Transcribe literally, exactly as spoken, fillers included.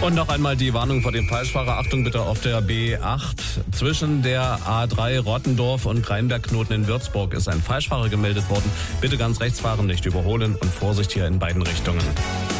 Und noch einmal die Warnung vor dem Falschfahrer. Achtung bitte auf der B acht. Zwischen der A drei Rottendorf und Rheinberg-Knoten in Würzburg ist ein Falschfahrer gemeldet worden. Bitte ganz rechts fahren, nicht überholen und Vorsicht hier in beiden Richtungen.